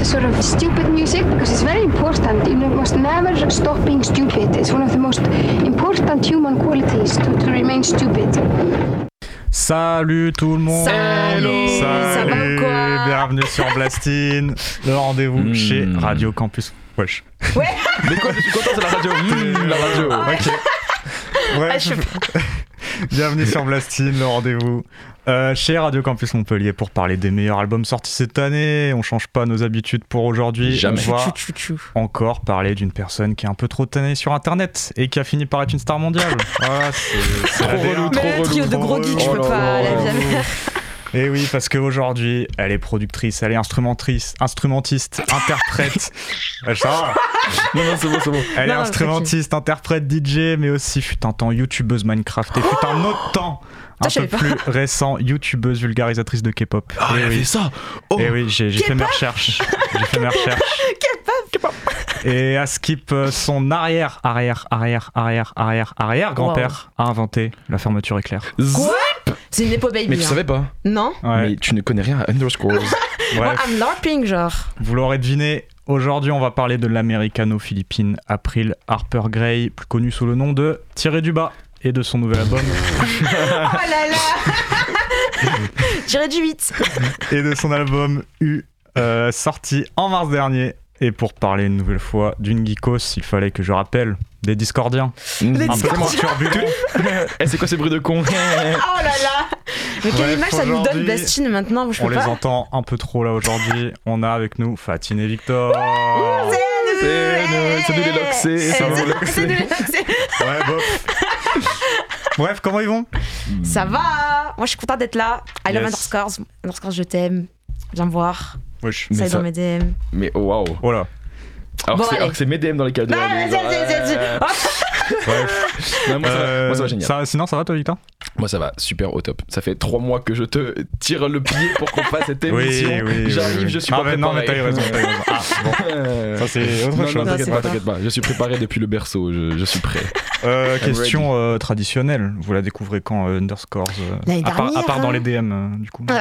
sort of stupid music because it's very important. You must never stop being stupid. It's one of the most important human qualities to remain stupid. Salut tout le monde. Salut. Ça va ou quoi? Bienvenue sur Blastine, le rendez-vous chez Radio Campus. Wesh. Ouais. Mais quoi, je suis content, c'est la radio. La radio. Ok. Ouais. Bienvenue sur Blastine, le rendez-vous chez Radio Campus Montpellier pour parler des meilleurs albums sortis cette année. On change pas nos habitudes pour aujourd'hui. Jamais. On va encore parler d'une personne qui est un peu trop tannée sur internet et qui a fini par être une star mondiale. Voilà, c'est trop relou, mais le trio de gros geeks, je peux pas la vie. Et oui, parce qu'aujourd'hui, elle est productrice, elle est instrumentiste, interprète. Ça va. Non, c'est bon. Elle est instrumentiste, interprète, DJ, mais aussi fut un temps youtubeuse Minecraft et fut un autre temps un peu plus récent youtubeuse vulgarisatrice de K-pop. Ah, elle a fait ça. Et oui, j'ai fait mes recherches. K-pop. Et à skip, son arrière grand-père a inventé la fermeture éclair. Quoi? C'est une Nepo Baby. Mais tu savais pas? Non. Ouais. Mais tu ne connais rien à Underscores. Moi, I'm LARPing, genre. Vous l'aurez deviné, aujourd'hui on va parler de l'américano-philippine April Harper Gray, plus connue sous le nom de Tiré du bas, et de son nouvel album. Oh là là. Tiré du 8. Et de son album U, sorti en mars dernier. Et pour parler une nouvelle fois d'une geekos, il fallait que je rappelle des discordiens. Des Un peu moins discordiens. turbulents. C'est quoi ces bruits de con? Oh là là. Mais quelle image ça nous donne, Blastine, maintenant? Je peux On les pas. entend un peu trop là aujourd'hui. On a avec nous Fatine et Victor. C'est nous les Loxés. C'est nous les Loxés. Ouais, bof. Bref, comment ils vont? Ça va. Moi, je suis contente d'être là. I love Yes. Underscores. Underscores, je t'aime. Viens me voir. Wesh. Ça est dans mes DM. Mais waouh. Oh là. Bon, Alors que c'est mes DM dans les cadeaux. Non, vas-y. Bref. Non, moi, ça va génial. Sinon, ça va toi, Victor? Moi ça va super au top. Ça fait 3 mois que je te tire le pied pour qu'on fasse cette émission. J'arrive, je suis pas préparé. Non mais t'as eu raison. Ah, bon. Ça c'est autre chose. Non, c'est t'inquiète pas. Je suis préparé depuis le berceau. Je suis prêt. Question traditionnelle. Vous la découvrez quand Underscores L'année dernière, à part dans les DM du coup.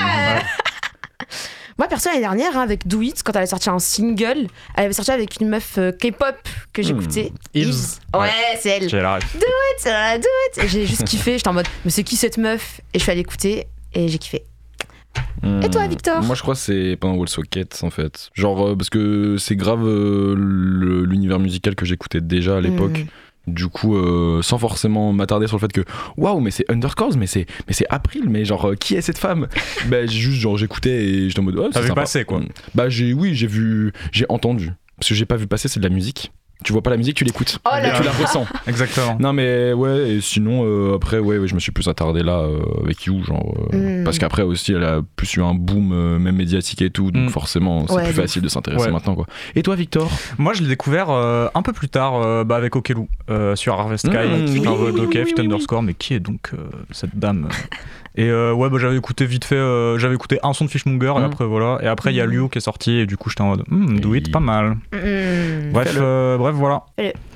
Moi, perso, l'année dernière, avec Do It, quand elle avait sorti un single, elle avait sorti avec une meuf K-pop que j'écoutais. Yves. Ouais, c'est elle. J'ai la ref. Do it. Et j'ai juste kiffé. J'étais en mode, mais c'est qui cette meuf? Et je suis allée écouter et j'ai kiffé. Et toi, Victor? Moi je crois que c'est pendant Wall Socket en fait. Genre parce que c'est grave l'univers musical que j'écoutais déjà à l'époque. Du coup, sans forcément m'attarder sur le fait que waouh, mais c'est Underscores, mais c'est April, mais genre qui est cette femme? Bah j'écoutais et j'étais en mode T'as vu passer quoi? Bah j'ai entendu. Parce que j'ai pas vu passer, c'est de la musique. Tu vois pas la musique, tu l'écoutes. Oh là et tu la ressens. Exactement. Non mais ouais, et sinon après ouais, je me suis plus attardé là avec You genre parce qu'après aussi elle a plus eu un boom même médiatique et tout, donc forcément c'est plus facile de s'intéresser maintenant quoi. Et toi Victor? Moi je l'ai découvert un peu plus tard avec Okelou sur Harvest Sky. Ok, Underscore, mais qui est donc cette dame? Et ouais, bah, j'avais écouté vite fait, j'avais écouté un son de Fishmonger et après voilà. Et après il y a Liu qui est sorti et du coup j'étais en mode Do It, pas mal. Bref, voilà.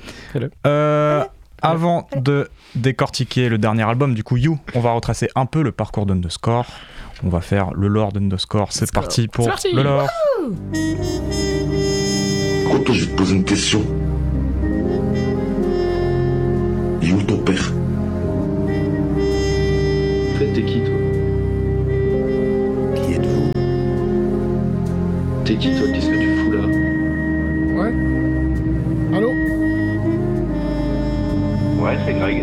Avant de décortiquer le dernier album, du coup You, on va retracer un peu le parcours d'Underscore. On va faire le lore d'Underscore. C'est parti pour le lore. Écoute, je vais te poser une question. Il est où ton père? En fait, t'es qui, toi? Qui êtes-vous? T'es qui, toi? Qu'est-ce que tu fous là? Ouais. Allô? Ouais, c'est Greg.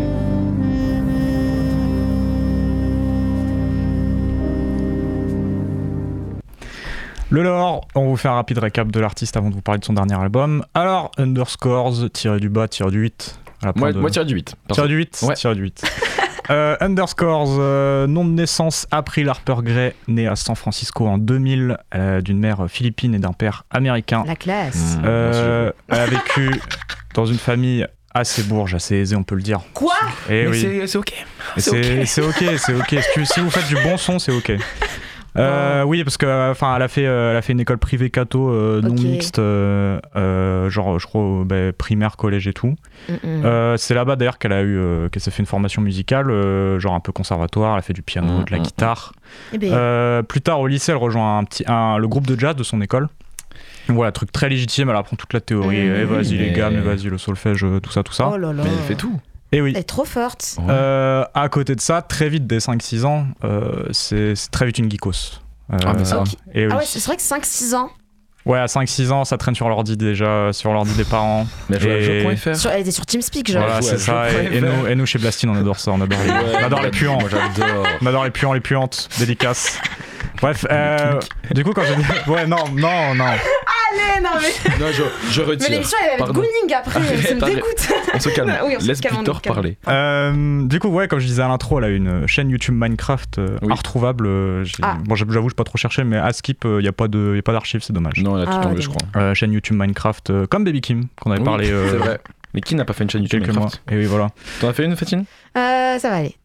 Le lore, on vous fait un rapide récap de l'artiste avant de vous parler de son dernier album. Alors, Underscores, tiré du bas, tiré du 8. Moi tiré du 8. Tiré du 8 Ouais. Tiré du 8. Underscores, nom de naissance April Harper Gray, née à San Francisco en 2000, d'une mère philippine et d'un père américain. La classe. Elle a vécu dans une famille assez bourge, assez aisée, on peut le dire. Quoi? Et Mais oui. c'est ok. C'est ok. Si vous faites du bon son, c'est ok. Oui, parce que enfin, elle a fait une école privée catho non mixte, genre je crois primaire, collège et tout. C'est là-bas d'ailleurs qu'elle s'est fait une formation musicale, genre un peu conservatoire. Elle a fait du piano, de la guitare. Plus tard au lycée, elle rejoint le groupe de jazz de son école. Voilà, truc très légitime, elle apprend toute la théorie, et vas-y les gammes, et vas-y le solfège, tout ça. Oh là là. Mais elle fait tout. Et oui. Elle est trop forte. À côté de ça, très vite, dès 5-6 ans, c'est très vite une geekos. Mais ça. Et oui. Ah ouais, c'est vrai que 5-6 ans. Ouais, à 5-6 ans, ça traîne sur l'ordi déjà, sur l'ordi des parents. Mais elle joue à jeu.fr. Elle était sur TeamSpeak, genre. Voilà, c'est ça. Et nous, chez Blastine, on adore ça. On adore les puants. Moi, j'adore. On adore les puants, les puantes, dédicaces. Bref, du coup, quand j'ai dit. Ouais, non. Allez, non mais. Non, je retire. Mais l'émission, elle va être gouling après, ça me dégoûte. On se calme. Oui, on se Laisse calme, Victor parler. Du coup, ouais, comme je disais à l'intro, elle a une chaîne YouTube Minecraft inretrouvable. Bon, j'avoue, je n'ai pas trop cherché, mais à Skip, il n'y a pas d'archives, c'est dommage. Non, elle a tout enlevé, je crois. Chaîne YouTube Minecraft, comme Baby Kim, qu'on avait parlé. C'est vrai. Mais qui n'a pas fait une chaîne YouTube Minecraft ? Et oui, voilà. T'en as fait une, Fatine ? Ça va aller.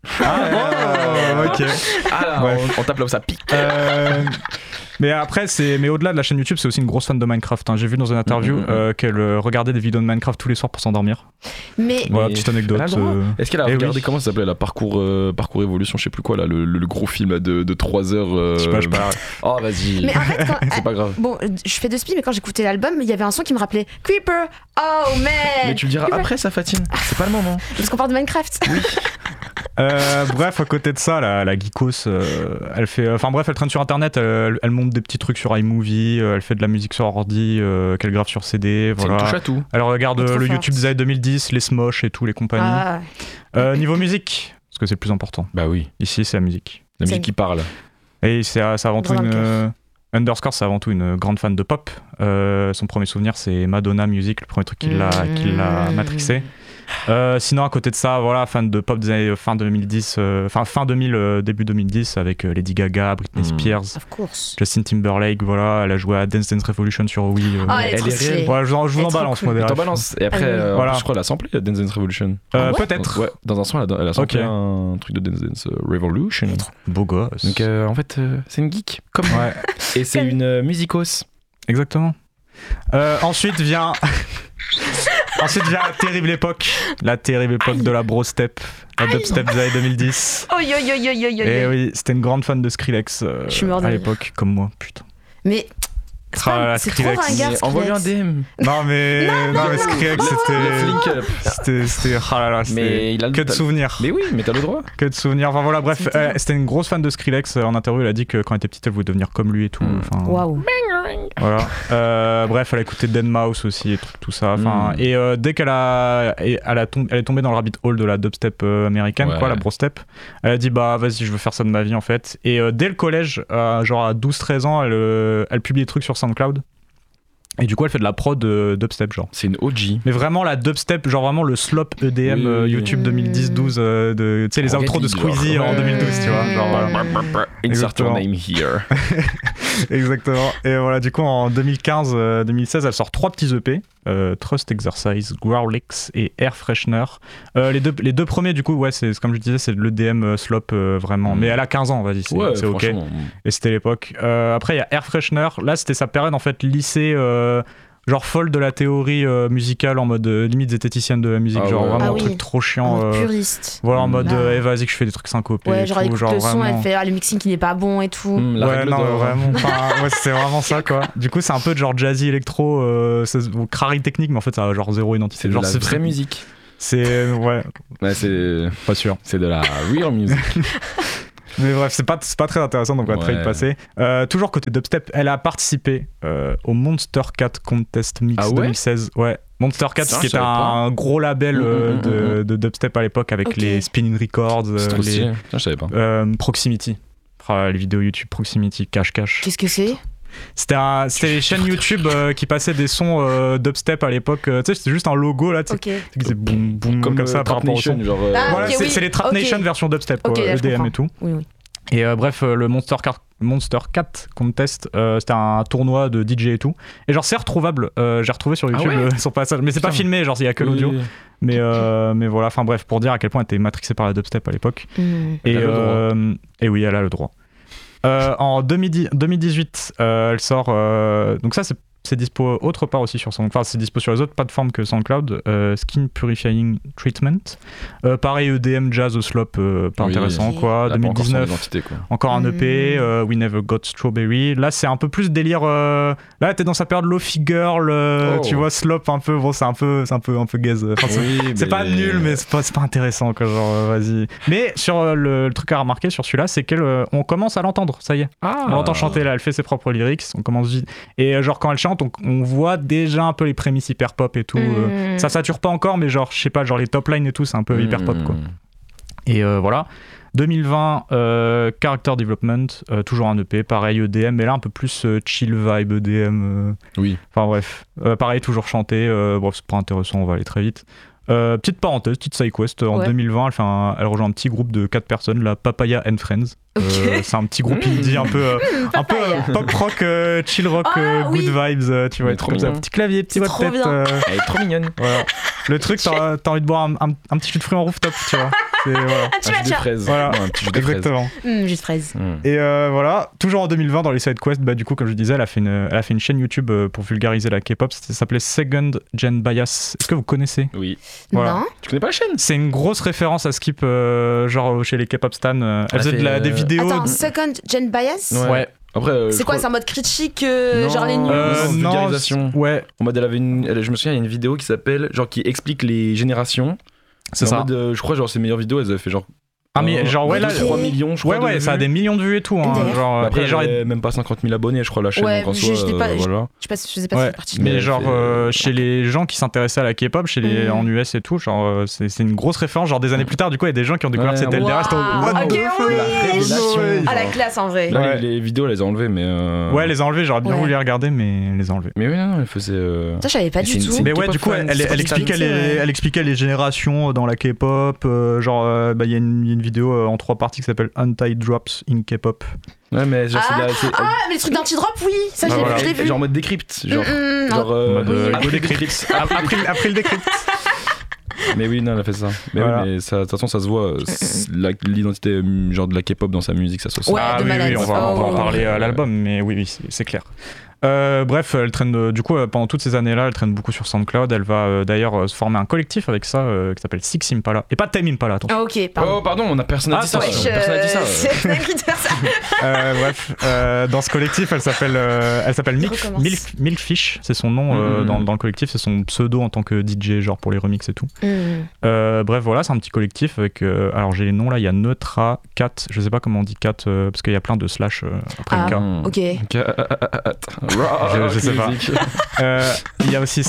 Ok. On tape là où ça pique. Mais après, mais au-delà de la chaîne YouTube, c'est aussi une grosse fan de Minecraft. Hein. J'ai vu dans une interview qu'elle regardait des vidéos de Minecraft tous les soirs pour s'endormir. Mais voilà, petite anecdote. Est-ce qu'elle a regardé comment ça s'appelait la parcours Évolution, je sais plus quoi là, le gros film là, de 3 heures. Je sais pas. Oh vas-y. Mais en fait, c'est pas grave. Bon, je fais de spi, mais quand j'écoutais l'album, il y avait un son qui me rappelait Creeper. Oh man. Mais tu le diras après ça, Fatine. C'est pas le moment. Parce qu'on parle de Minecraft. Oui. Bref, à côté de ça, la geekos, elle fait. Enfin bref, elle traîne sur internet, elle monte des petits trucs sur iMovie, elle fait de la musique sur ordi, qu'elle grave sur CD. Voilà. C'est une touche à tout. Elle regarde le forte. YouTube des années 2010, les Smosh et tout, les compagnies. Niveau musique, parce que c'est le plus important. Bah oui. Ici, c'est la musique. La musique qui parle. Et c'est avant tout une. Underscore, c'est avant tout une grande fan de pop. Son premier souvenir, c'est Madonna Music, le premier truc qui l'a matrixé. Sinon, à côté de ça, voilà, fan de pop des années fin 2010, fin 2000, début 2010, avec Lady Gaga, Britney Spears, Justin Timberlake, voilà, elle a joué à Dance Dance Revolution sur Wii. Elle est réelle. Voilà, je vous en balance, moi, t'en balance. Et après, voilà. je crois qu'elle a samplé Dance Dance Revolution. Peut-être. Ouais, dans un son, elle a samplé un truc de Dance Dance Revolution. Beau gosse. Donc, en fait, c'est une geek, comme moi. Et c'est une musicos. Exactement. Ensuite vient la terrible époque de la bro step, la dubstep des années 2010. Et oui, c'était une grande fan de Skrillex à l'époque, comme moi, putain. Mais c'est trop ringard. Envoie-lui un DM. Non mais Skrillex c'était mais il a que de souvenirs. Mais oui, mais t'as le droit. Que de souvenirs. Enfin voilà, bref, c'était une grosse fan de Skrillex. En interview, elle a dit que quand elle était petite, elle voulait devenir comme lui et tout. Waouh. Voilà. Bref, elle a écouté Deadmau5 aussi et tout ça. Enfin, et dès qu'elle elle est tombée dans le rabbit hole de la dubstep américaine, quoi, la brostep. Elle a dit bah vas-y, je veux faire ça de ma vie en fait. Et dès le collège, genre à 12-13 ans, elle publie des trucs sur SoundCloud. Et du coup, elle fait de la prod dubstep, genre. C'est une OG. Mais vraiment la dubstep, genre vraiment le slop EDM YouTube 2010-12, tu sais, les outros de Squeezie en 2012, tu vois. Genre, insert your name here. Exactement. Et voilà, du coup, en 2015-2016, elle sort 3 petits EP. Trust Exercise, Growlix et Air Freshener. Les deux premiers, du coup, ouais, c'est comme je disais, c'est de l'EDM slop vraiment. Mais elle a 15 ans, vas-y, c'est ok. Et c'était l'époque. Après, il y a Air Freshener. Là, c'était sa période en fait lycée. Genre folle de la théorie musicale en mode limite zététicienne de la musique, genre vraiment un truc trop chiant. Puriste. Voilà, en mode vas-y que je fais des trucs syncopés. Ouais, genre elle écoute le son, vraiment... elle fait le mixing qui n'est pas bon et tout. Ouais, non, vraiment. Ouais, c'est vraiment ça quoi. Du coup, c'est un peu de genre jazzy électro, crari technique, mais en fait, ça a genre zéro identité. C'est de la vraie musique. C'est. Ouais, c'est. Pas sûr. C'est de la real music. Mais bref, c'est pas très intéressant, donc on va très vite passer. Toujours côté dubstep, elle a participé au Monster Cat Contest Mix 2016. Ouais, Monster Cat, qui était un gros label de dubstep à l'époque avec les Spinning Records, je savais pas. Proximity. Les vidéos YouTube Proximity, Cache. Qu'est-ce que c'est ? C'était les chaînes YouTube qui passaient des sons dubstep à l'époque. Tu sais, c'était juste un logo là, tu sais, qui faisait boum boum comme ça par rapport au son. Voilà, c'est les Trap Nation version dubstep, quoi, EDM et tout. Oui. Et bref, le Monster Cat Contest, c'était un tournoi de DJ et tout. Et genre, c'est retrouvable. J'ai retrouvé sur YouTube son passage. Mais c'est pas filmé, genre, il y a que l'audio. Mais voilà, enfin bref, pour dire à quel point elle était matrixée par la dubstep à l'époque. Et oui, elle a le droit. En 2018, elle sort. Donc, ça, c'est c'est dispo autre part aussi sur SoundCloud. Enfin, c'est dispo sur les autres plateformes que SoundCloud. Skin Purifying Treatment. Pareil, EDM, Jazz, Slop, pas intéressant quoi. Là, 2019, encore un EP. We Never Got Strawberry. Là, c'est un peu plus délire. Là, t'es dans sa période Lo-Fi Girl. Tu vois, Slop un peu. Bon, c'est un peu gaze. Enfin, c'est pas nul, mais c'est pas intéressant quoi. Genre, vas-y. Mais sur le truc à remarquer sur celui-là, c'est qu'on commence à l'entendre. Ça y est. On l'entend chanter là. Elle fait ses propres lyrics. On commence vite. Et genre quand elle chante, on voit déjà un peu les prémices hyper pop et tout. Ça sature pas encore, mais genre je sais pas, genre les top lines et tout, c'est un peu hyper pop quoi. Et voilà. 2020, Character Development, toujours un EP, pareil EDM, mais là un peu plus chill vibe EDM. Oui. Enfin bref, pareil toujours chanté. Bref, c'est pas intéressant, on va aller très vite. Petite parenthèse, petite side quest. En 2020, elle rejoint un petit groupe de 4 personnes, la Papaya and Friends. C'est un petit groupe indie un peu pop rock, chill rock, good vibes. Tu vois, comme ça, petit clavier, petit voix de tête. Elle est trop mignonne. Voilà. Le truc, t'as envie de boire un petit jus de fruits en rooftop, tu vois. Un jus de fraise. Voilà, un petit jus de exactement. Jus de fraise. Et voilà, toujours en 2020 dans les side quests, du coup, comme je disais, elle a fait une chaîne YouTube pour vulgariser la K-pop. Ça s'appelait Second Gen Bias. Est-ce que vous connaissez? Oui. Voilà. Non. Tu connais pas la chaîne? C'est une grosse référence à Skip, genre chez les K-pop stans. Elle faisait des vidéos. Attends, Second Gen Bias? Ouais. Après, c'est quoi, c'est en mode critique, genre les news? Vulgarisation. Ouais. En mode, je me souviens, il y a une vidéo qui s'appelle, genre, qui explique les générations. C'est ça. Mode, je crois, genre, ses meilleures vidéos, elles avaient fait genre. Mais genre, ouais, là. 3 millions, je crois. Ouais, ça a des millions de vues et tout. Hein, genre, après, et genre, même pas 50 000 abonnés, je crois, la chaîne. Ouais, en soi, voilà. Je faisais pas cette partie. Mais genre, chez les gens qui s'intéressaient à la K-pop, en US et tout, genre, c'est une grosse référence. Genre, des années plus tard, du coup, il y a des gens qui ont découvert cette LDR. Ok, oui. La révélation. À la classe, en vrai. Là, les vidéos, elle les a enlevées, mais. Ouais, elle les a enlevées, j'aurais bien voulu les regarder, mais elle les a enlevées. Mais oui, non, elle faisait. Ça, je savais pas du tout. Mais ouais, du coup, elle expliquait les générations dans la K-pop. Genre, il y a une vidéo en 3 parties qui s'appelle Anti-Drops in K-pop. Ouais, mais genre, mais les trucs d'anti-drop, oui, ça, je l'ai vu. Genre en mode décrypte. Genre, après le décrypte. Mais oui, non, elle a fait ça. Mais voilà. Oui, mais ça, de toute façon, ça se voit. L'identité genre de la K-pop dans sa musique, ça se sent. Ouais, oui, on va en parler à l'album, mais oui, c'est clair. Bref, elle traîne du coup pendant toutes ces années-là, elle traîne beaucoup sur SoundCloud. Elle va d'ailleurs se former un collectif avec ça qui s'appelle Six Impala et pas Tame Impala. Attention. Ah ok, pardon. Oh pardon, personne n'a dit ça. Personne n'a dit ça. C'est elle qui dit ça. Bref, dans ce collectif, elle s'appelle Milkfish, c'est son nom dans le collectif, c'est son pseudo en tant que DJ, genre pour les remixes et tout. Bref, voilà, c'est un petit collectif avec. Alors j'ai les noms là, il y a Neutra, Kat, je sais pas comment on dit Kat parce qu'il y a plein de slash après le K. Ok. Je sais pas. Il y a aussi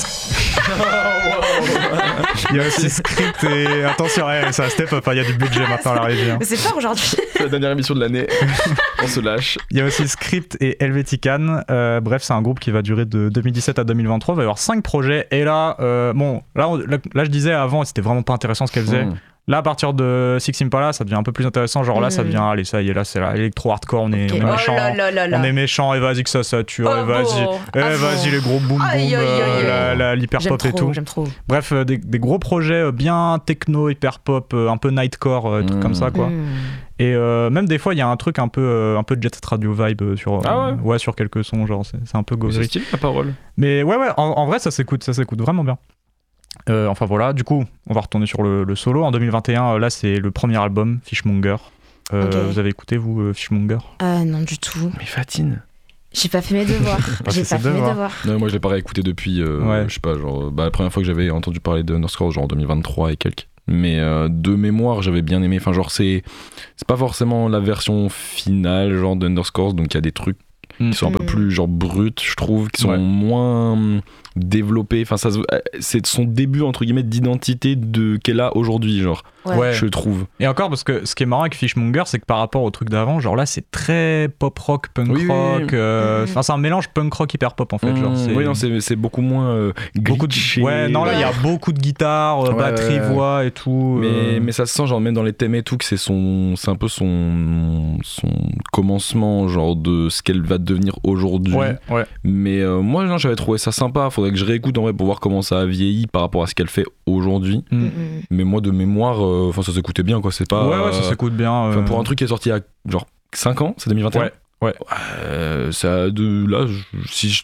Script et attention, ça step up, il y a du budget maintenant à la régie. Mais c'est fort aujourd'hui. C'est la dernière émission de l'année. On se lâche. Il y a aussi Script et Helvetican. Bref, c'est un groupe qui va durer de 2017 à 2023. Il va y avoir 5 projets. Et là, là je disais avant, c'était vraiment pas intéressant ce qu'elle faisait. Là, à partir de Six Impala, ça devient un peu plus intéressant. Genre là, ça devient, allez, ça y est, là, c'est l'électro-hardcore, on est méchant. On est méchant, et vas-y que ça sature, et vas-y les gros boom boom, l'hyper-pop et tout. J'aime trop. Bref, des gros projets bien techno, hyper-pop, un peu nightcore, trucs comme ça, quoi. Et même des fois, il y a un truc un peu Jet Set Radio vibe sur, sur quelques sons, genre, c'est un peu gaulerie. C'est stylé la parole. Mais ouais, en vrai, ça s'écoute vraiment bien. Enfin voilà, du coup, on va retourner sur le solo. En 2021, là, c'est le premier album, Fishmonger. Vous avez écouté, vous, Fishmonger? Non, du tout. Mais Fatine. J'ai pas fait mes devoirs. Non, moi, je l'ai pas réécouté depuis, je sais pas, genre, la première fois que j'avais entendu parler de Underscore, genre en 2023 et quelques. Mais de mémoire, j'avais bien aimé. Enfin, genre, c'est pas forcément la version finale, genre d'Underscore, donc il y a des trucs qui sont un peu plus genre bruts, je trouve, qui sont moins développés. Enfin, c'est son début entre guillemets d'identité qu'elle a aujourd'hui, genre. Ouais. Je trouve. Et encore parce que ce qui est marrant avec Fishmonger, c'est que par rapport au truc d'avant, genre là, c'est très pop rock, punk rock. Enfin, c'est un mélange punk rock hyper pop en fait. Genre, oui, non, c'est beaucoup moins glitché. Ouais, non, là, il y a beaucoup de guitare, batterie, voix et tout. Mais ça se sent genre même dans les thèmes et tout que c'est un peu son commencement genre de ce qu'elle va devenir aujourd'hui. Ouais. Mais moi, non, j'avais trouvé ça sympa. Faudrait que je réécoute en vrai pour voir comment ça a vieilli par rapport à ce qu'elle fait aujourd'hui. Mais moi, de mémoire, ça s'écoutait bien, quoi. C'est pas. Ouais, ça s'écoute bien. Pour un truc qui est sorti il y a genre 5 ans, c'est 2021. Ouais. Ça là, si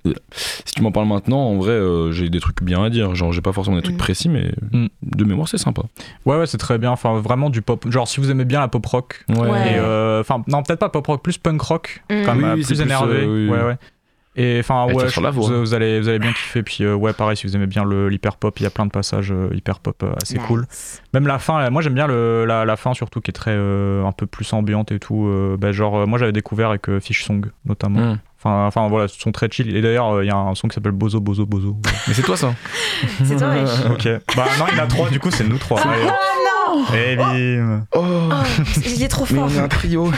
si tu m'en parles maintenant, en vrai, j'ai des trucs bien à dire. Genre, j'ai pas forcément des trucs précis, mais de mémoire, c'est sympa. Ouais, c'est très bien. Enfin, vraiment du pop. Genre, si vous aimez bien la pop rock. Ouais. Enfin, non, peut-être pas pop rock, plus punk rock. Comme plus énervé. Ouais. Et enfin, ouais, vous allez bien kiffer. Puis, ouais, pareil, si vous aimez bien l'hyper pop, il y a plein de passages hyper pop assez cool. Même la fin, moi j'aime bien la fin surtout qui est très un peu plus ambiante et tout. Genre, moi j'avais découvert avec Fish Song notamment. Enfin voilà, ce sont très chill. Et d'ailleurs, il y a un son qui s'appelle Bozo Bozo Bozo. Mais c'est toi ça. C'est toi, wesh. Ok. Bah non, il y en a 3, du coup, c'est nous 3. Oh non. Et bim. Il est trop fort. Mais on est un trio.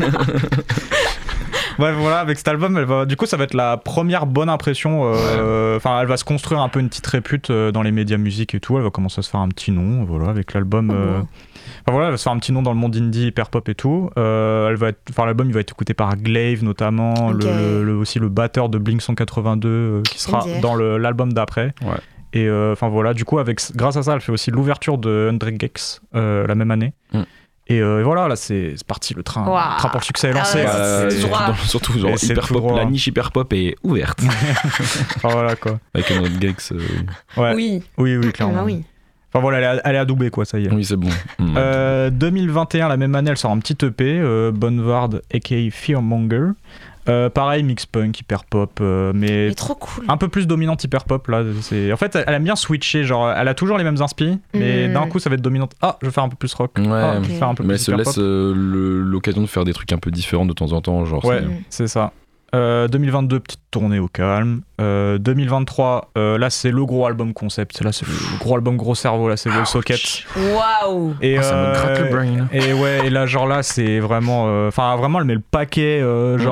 Ouais, voilà, avec cet album, du coup, ça va être la première bonne impression. Enfin, elle va se construire un peu une petite répute dans les médias musique et tout. Elle va commencer à se faire un petit nom, voilà, avec l'album. Enfin, voilà, elle va se faire un petit nom dans le monde indie, hyper pop et tout. L'album, il va être écouté par Glaive notamment, aussi le batteur de Blink 182 qui sera dans l'album d'après. Ouais. Et enfin voilà, du coup, grâce à ça, elle fait aussi l'ouverture de 100 Gex la même année. Et voilà, là c'est parti, le train pour le succès est lancé. Surtout genre hyper pop, la niche hyper pop est ouverte. Enfin voilà quoi. Avec un autre Gex. Ouais. Oui, clairement. Oui. Enfin voilà, elle est adoubée quoi, ça y est. Oui, c'est bon. 2021, la même année, elle sort un petit EP, Bonvard aka Fearmonger. Pareil, mix punk, hyper pop, mais trop cool. Un peu plus dominante hyper pop là. En fait, elle aime bien switcher, genre elle a toujours les mêmes inspi, mais d'un coup ça va être dominante. Ah, je vais faire un peu plus rock. Ouais. Je vais faire un peu mais plus elle se laisse l'occasion de faire des trucs un peu différents de temps en temps, genre. Ouais, c'est ça. 2022, petite tournée au calme. 2023, là c'est le gros album concept. Là c'est le gros album gros cerveau. Là c'est Wall Socket. Waouh. Et ça me gratte le brain. Et ouais, et là genre là c'est vraiment, enfin vraiment elle met le paquet.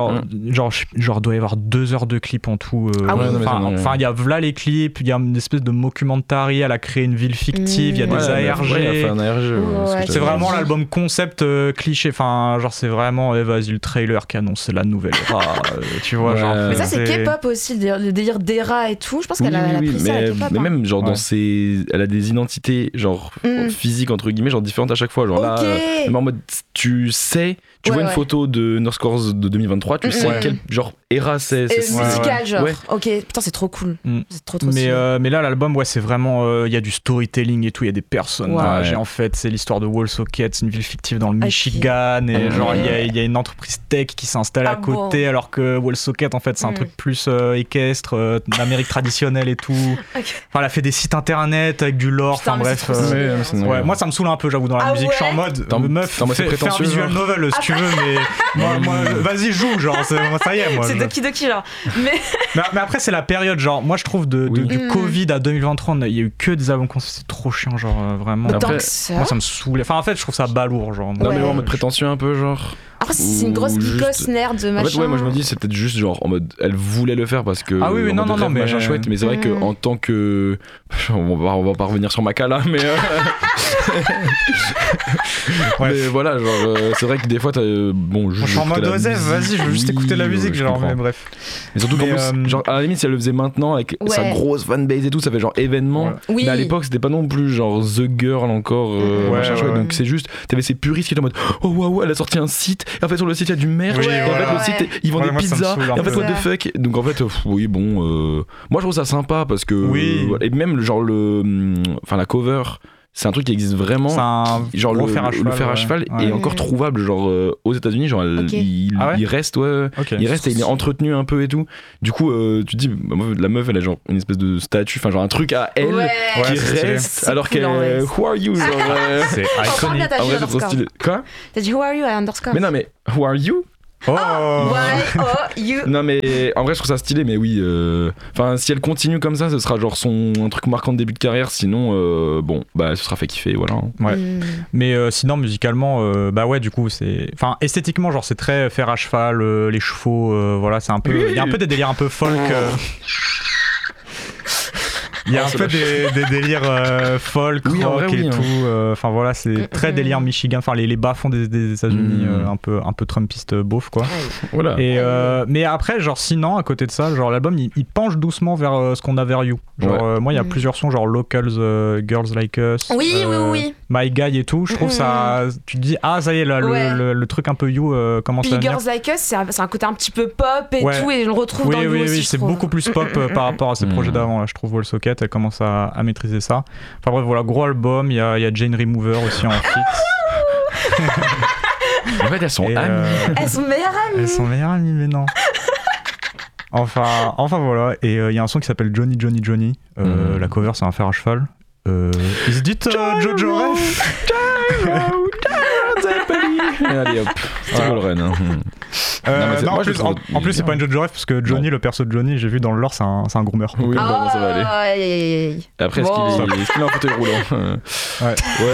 Genre doit y avoir 2 heures de clips en tout. Enfin il y a là les clips. Il y a une espèce de mockumentary. Elle a créé une ville fictive. Il y a des ARG. Ouais, elle a fait un ARG. C'est vraiment l'album concept cliché. Enfin genre c'est vraiment vas-y le trailer qui annonce la nouvelle era. Tu vois, genre. Mais ça, c'est K-pop aussi, le délire d'Era et tout. Je pense qu'elle a pris ça à K-pop. Mais même, genre, elle a des identités, genre, physiques, entre guillemets, genre, différentes à chaque fois. Genre là, en mode, tu sais, tu vois une photo de Underscores de 2023, tu sais quel genre Era c'est. Musical, genre. Ok, putain, c'est trop cool. C'est trop mais là, l'album, c'est vraiment. Il y a du storytelling et tout, il y a des personnages. Et en fait, c'est l'histoire de Wall Socket, c'est une ville fictive dans le Michigan. Et genre, il y a une entreprise tech qui s'installe à côté, alors que Wall Socket, en fait, c'est un truc plus équestre, d'Amérique traditionnelle et tout. Enfin, elle a fait des sites internet avec du lore. Enfin, bref. Moi, ça me saoule un peu, j'avoue, dans la musique. Je suis en mode, meuf, fais un visual novel si tu veux, mais moi, vas-y, joue, genre, ça y est, moi. C'est Doki Doki, genre. Mais après, c'est la période, genre, moi, je trouve du Covid à 2023, il y a eu que des albums concept, c'est trop chiant, genre, vraiment. Après, moi, ça me saoule. Enfin, en fait, je trouve ça balourd, genre. Non, mais en mode prétentieux un peu, genre. Après, c'est une grosse bicosse nerd de machin. En fait, ouais, moi je me dis, c'est peut-être juste genre en mode, elle voulait le faire parce que. Ah oui, non, mais machin chouette, mais c'est vrai qu'en tant que. On va pas revenir sur Maca là, mais. Mais voilà, genre, c'est vrai que des fois, t'as. Bon, juste. Je suis en mode Osef, vas-y, je veux juste écouter la musique, genre, mais bref. Mais surtout qu'en plus, genre, à la limite, si elle le faisait maintenant avec sa grosse fanbase et tout, ça fait genre événement. Mais à l'époque, c'était pas non plus genre The Girl encore, machin chouette. Donc c'est juste, t'avais ces puristes qui étaient en mode, oh waouh, elle a sorti un site. Et en fait, sur le site, il y a du merch. Et en fait, le site, ils vendent des pizzas. Et en fait, what the fuck. Donc en fait, oui, bon. Moi, je trouve ça sympa parce que. Et même, genre, la cover. C'est un truc qui existe vraiment. Genre le fer à cheval est encore trouvable genre aux États-Unis, genre il reste il reste et il est entretenu un peu et tout. Du coup tu te dis la meuf elle a genre une espèce de statue, enfin genre un truc à elle qui reste alors qu'elle who are you genre c'est iconique. En vrai, c'est trop stylé. Quoi? T'as dit who are you à Underscore? Mais non mais who are you? You. Non mais en vrai je trouve ça stylé, mais oui enfin si elle continue comme ça ce sera genre un truc marquant de début de carrière, sinon bon bah ce sera fait kiffer, voilà. Mais sinon musicalement bah ouais, du coup c'est, enfin esthétiquement genre c'est très fer à cheval, les chevaux, voilà, c'est un peu, il y a un peu des délires un peu folk. Il y a un peu des délires folk, Oui, en rock vrai, oui, et hein. tout. Enfin voilà, c'est très délire Michigan. Enfin les bas-fonds des États-Unis, un peu Trumpiste beauf quoi. Voilà. Et mais après, genre sinon, à côté de ça, genre l'album il penche doucement vers ce qu'on a vers You. Genre moi, il y a plusieurs sons, genre Locals, Girls Like Us, Oui. My Guy et tout. Je trouve ça, tu te dis ça y est là, le truc un peu You commence Puis à venir. Girls Like Us, c'est un côté un petit peu pop et tout, et je le retrouve dans You aussi. Oui, je c'est trouve. beaucoup plus pop par rapport à ses projets d'avant. Là, je trouve WallSocket, elle commence à maîtriser ça. Enfin bref, voilà, gros album. Il y a Jane Remover aussi en feat. En fait, elles sont amies. Elles sont meilleures amies. Elles sont meilleures amies, mais non. Enfin voilà. Et il y a un son qui s'appelle Johnny Johnny Johnny. La cover, c'est un fer à cheval. Is it Jojo Ref? Allez hop, c'était le run. En plus, c'est pas une Jojo Ref parce que Johnny, le perso de Johnny, j'ai vu dans le lore, c'est un groomer. Oui, bon, ça va aller. Aïe. Et après, est-ce qu'il est en fauteuil roulant? Ouais.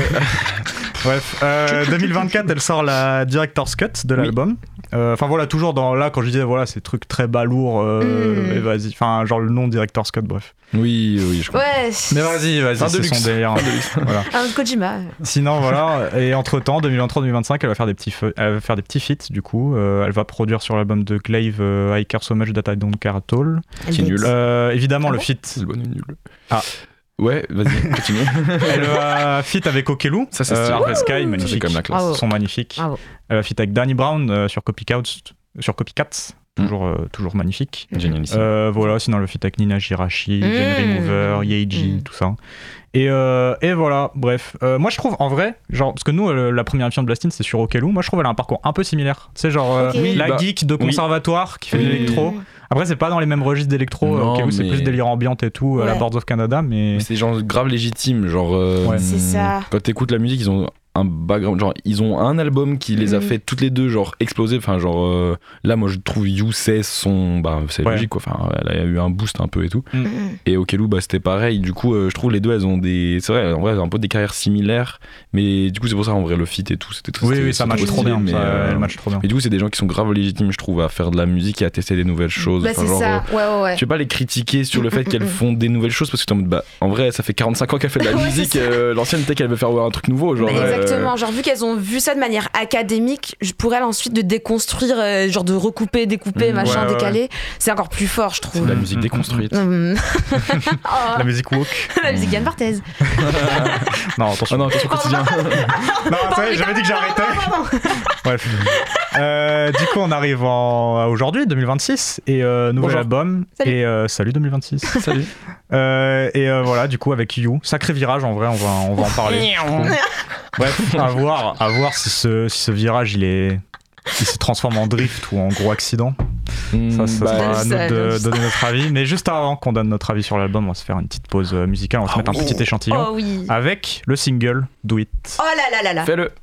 Bref, 2024, elle sort la Director's Cut de l'album. Enfin voilà, toujours là, quand je disais voilà, ces trucs très balourds, et vas-y, enfin genre le nom Director's Cut, bref. Oui, je comprends. Ouais. Mais vas-y, c'est son délire. Voilà. Un Kojima. Sinon voilà, et entre temps, 2023-2025, elle va faire des petits feats du coup. Elle va produire sur l'album de Clave I Care So Much That I Don't Care At All. Qui est nul. Évidemment le feat. C'est le bon et nul. Ah. Ouais, vas-y, continue. Elle va feat avec Okelu. Ça, c'est stylé. Harvest Sky, magnifique. Ça, c'est comme la classe. Ils sont magnifiques. Bravo. Elle va feat avec Danny Brown sur Copycats. Toujours magnifique. Génialissime. Voilà, sinon le feat avec Nina Jirachi, Jane Remover, Yeji, tout ça. Et voilà, bref. Moi je trouve en vrai, genre, parce que nous, la première émission de Blastine c'est sur Okelu, moi je trouve elle a un parcours un peu similaire. Tu sais, genre geek de conservatoire qui fait de l'électro. Après, c'est pas dans les mêmes registres d'électro. Okelu, c'est plus délire ambiante et tout, à la Boards of Canada, mais c'est genre grave légitime. Genre, c'est ça. Quand t'écoutes la musique, ils ont un background, genre ils ont un album qui les a fait toutes les deux genre exploser, enfin genre là moi je trouve You c'est son c'est logique quoi, enfin elle a eu un boost un peu et tout, et Okelu c'était pareil, du coup je trouve les deux elles ont c'est vrai en vrai un peu des carrières similaires, mais du coup c'est pour ça en vrai le feat et tout c'était ça match trop bien, elle match trop bien, et du coup c'est des gens qui sont grave légitimes je trouve à faire de la musique et à tester des nouvelles choses, c'est genre, ça ouais. Je vais pas les critiquer sur le fait qu'elles font des nouvelles choses parce que t'es en mode en vrai ça fait 45 ans qu'elle fait de la musique, l'ancienne peut-être qu'elle veut faire un truc nouveau genre exactement, genre vu qu'elles ont vu ça de manière académique, pour elles ensuite de déconstruire, genre de recouper, découper, machin, décaler, c'est encore plus fort je trouve. C'est de la musique déconstruite. La musique woke. La musique Yann Barthès. Non, attention. Non, attention quotidien. Non, j'avais dit que j'arrêtais. Bref. Du coup, on arrive à aujourd'hui, 2026, et nouvel album. Salut. Et salut 2026. Salut. Et voilà, du coup, avec You. Sacré virage, en vrai, on va en parler. Bref, à voir si ce virage, il se transforme en drift ou en gros accident. Ça sera à nous de donner notre avis. Mais juste avant qu'on donne notre avis sur l'album, on va se faire une petite pause musicale. On va se mettre un petit échantillon avec le single Do It. Oh là là. Fais-le.